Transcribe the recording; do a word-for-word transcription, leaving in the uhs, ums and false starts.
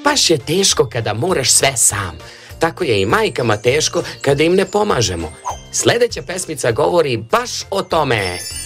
Baš je teško kada moraš sve sam. Tako je i majkama teško kada im ne pomažemo. Sljedeća pesmica govori baš o tome.